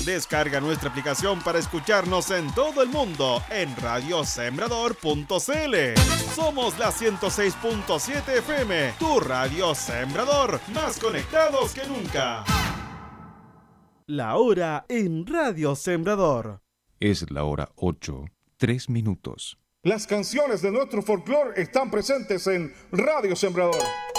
Descarga nuestra aplicación para escucharnos en todo el mundo en radiosembrador.cl. Somos la 106.7 FM, tu radio Sembrador, más conectados que nunca. La hora en Radio Sembrador. Es la hora 8:03. Las canciones de nuestro folclore están presentes en Radio Sembrador.